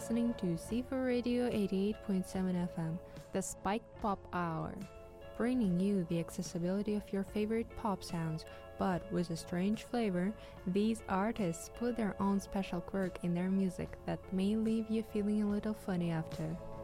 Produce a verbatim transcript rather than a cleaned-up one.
listening to C four Radio eighty-eight point seven F M, the Spike Pop Hour, bringing you the accessibility of your favorite pop sounds, but with a strange flavor. These artists put their own special quirk in their music that may leave you feeling a little funny after.